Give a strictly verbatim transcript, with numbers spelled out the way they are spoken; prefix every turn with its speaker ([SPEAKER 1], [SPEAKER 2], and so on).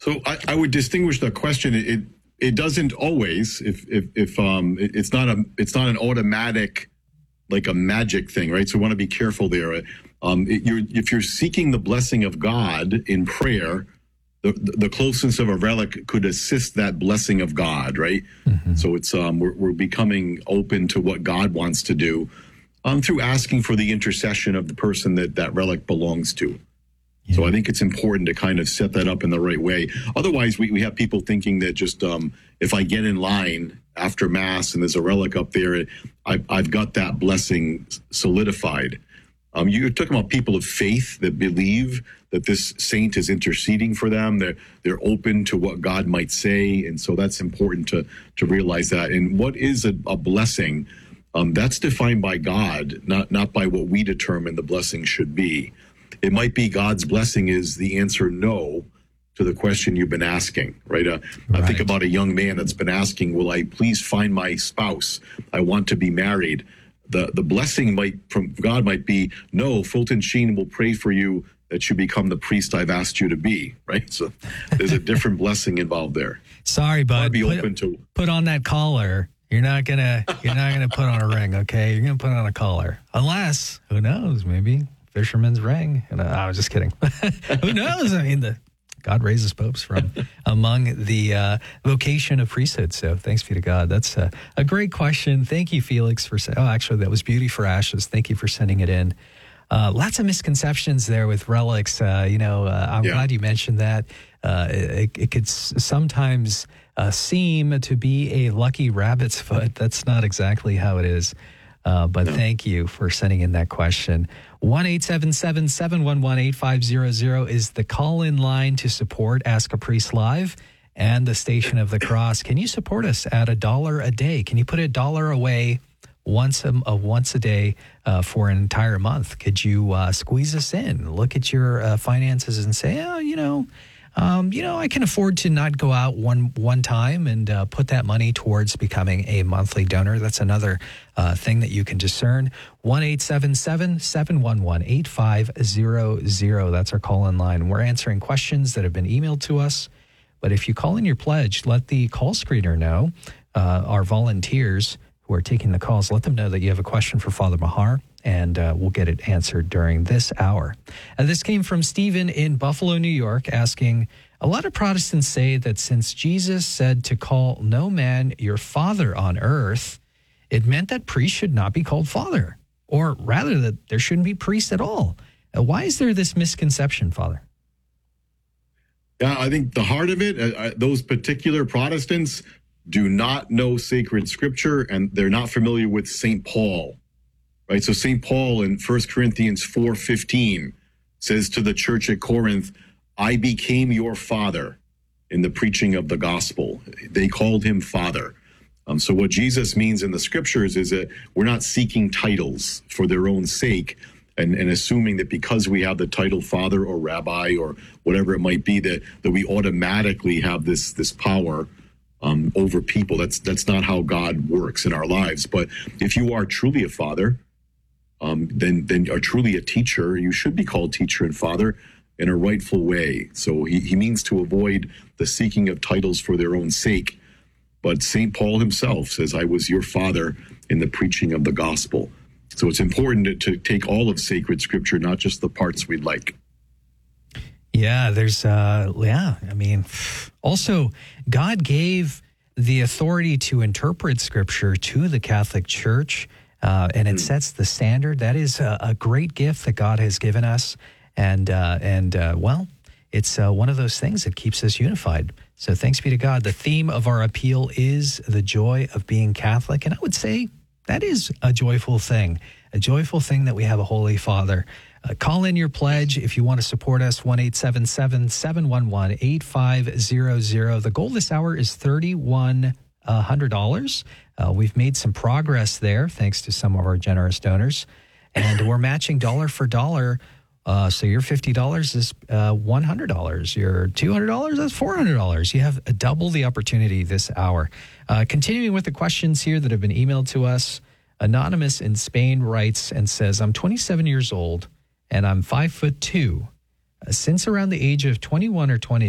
[SPEAKER 1] So I, I would distinguish the question. It it doesn't always. If if if um, it, it's not a it's not an automatic, like a magic thing, right? So we want to be careful there. Um, it, you're if you're seeking the blessing of God in prayer, the the closeness of a relic could assist that blessing of God, right? Mm-hmm. So it's um, we're we're becoming open to what God wants to do, um, through asking for the intercession of the person that that relic belongs to. Yeah. So I think it's important to kind of set that up in the right way. Otherwise, we, we have people thinking that just um, if I get in line after Mass and there's a relic up there, I, I've got that blessing solidified. Um, you're talking about people of faith that believe that this saint is interceding for them. They're they're open to what God might say, and so that's important to to realize that. And what is a, a blessing? Um, that's defined by God, not not by what we determine the blessing should be. It might be God's blessing is the answer no to the question you've been asking, right? Uh, right. I think about a young man that's been asking, will I please find my spouse? I want to be married. The the blessing might from God might be, no, Fulton Sheen will pray for you that you become the priest I've asked you to be, right? So there's a different blessing involved there.
[SPEAKER 2] Sorry, bud.
[SPEAKER 1] Be
[SPEAKER 2] put,
[SPEAKER 1] open to
[SPEAKER 2] put on that collar. You're not gonna you're not gonna put on a ring, okay? You're gonna put on a collar, unless who knows, maybe. Fisherman's ring. And uh, I was just kidding. Who knows? I mean, the God raises popes from among the uh, vocation of priesthood. So thanks be to God. That's a, a great question. Thank you, Felix, for saying, oh, actually, that was Beauty for Ashes. Thank you for sending it in. Uh, lots of misconceptions there with relics. Uh, you know, uh, I'm yeah. glad you mentioned that. Uh, it, it could s- sometimes uh, seem to be a lucky rabbit's foot. That's not exactly how it is. Uh, but no. Thank you for sending in that question. one eight seven seven, seven one one, eight five zero zero is the call-in line to support Ask a Priest Live and the Station of the Cross. Can you support us at a dollar a day? Can you put a dollar away once a, uh, once a day uh, for an entire month? Could you uh, squeeze us in? Look at your uh, finances and say, oh, you know, Um, you know, I can afford to not go out one one time and uh, put that money towards becoming a monthly donor. That's another uh, thing that you can discern. one eight seven seven, seven one one, eight five zero zero. That's our call-in line. We're answering questions that have been emailed to us. But if you call in your pledge, let the call screener know, uh, our volunteers who are taking the calls, let them know that you have a question for Father Mahar. And uh, we'll get it answered during this hour. Uh, this came from Stephen in Buffalo, New York, asking, a lot of Protestants say that since Jesus said to call no man your father on earth, it meant that priests should not be called father, or rather that there shouldn't be priests at all. Uh, why is there this misconception, Father?
[SPEAKER 1] Yeah, I think the heart of it, uh, those particular Protestants do not know sacred scripture, and they're not familiar with Saint Paul. Right, so Saint Paul in First Corinthians four fifteen says to the church at Corinth, I became your father in the preaching of the gospel. They called him father. Um, so what Jesus means in the scriptures is that we're not seeking titles for their own sake and, and assuming that because we have the title father or rabbi or whatever it might be, that, that we automatically have this, this power um, over people. That's, that's not how God works in our lives. But if you are truly a father, Um, then, then are truly a teacher, you should be called teacher and father in a rightful way. So he, he means to avoid the seeking of titles for their own sake. But Saint Paul himself says, I was your father in the preaching of the gospel. So it's important to, to take all of sacred scripture, not just the parts we'd like.
[SPEAKER 2] Yeah, there's, uh, yeah, I mean, also, God gave the authority to interpret scripture to the Catholic Church. Uh, and it sets the standard. That is a, a great gift that God has given us. And, uh, and uh, well, it's uh, one of those things that keeps us unified. So thanks be to God. The theme of our appeal is the joy of being Catholic. And I would say that is a joyful thing, a joyful thing that we have a Holy Father. Uh, call in your pledge if you want to support us, one eight seven seven, seven one one, eight five zero zero. The goal this hour is thirty-one hundred dollars. Uh, we've made some progress there, thanks to some of our generous donors. And we're matching dollar for dollar. Uh, so your fifty dollars is uh, one hundred dollars. Your two hundred dollars, that's four hundred dollars. You have double the opportunity this hour. Uh, continuing with the questions here that have been emailed to us, Anonymous in Spain writes and says, I'm twenty-seven years old and I'm five foot two. Uh, since around the age of twenty-one or twenty